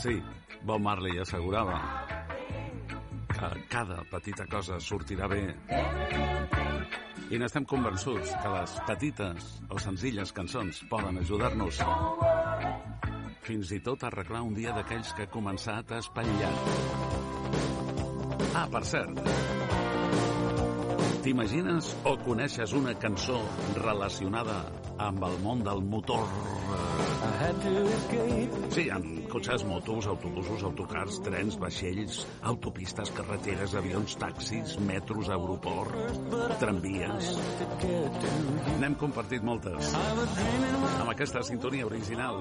Sí, Bob Marley assegurava que cada petita cosa sortirà bé. I n'estem convençuts que les petites o senzilles cançons poden ajudar-nos fins i tot a arreglar un dia d'aquells que ha començat a espatllar. Ah, per cert, t'imagines o coneixes una cançó relacionada amb el món del motor? Sí, amb cotxes, motos, autobusos, autocars, trens, vaixells, autopistes, carreteres, avions, taxis, metros, aeroports, tramvies. N'hem compartit moltes amb aquesta sintonia original.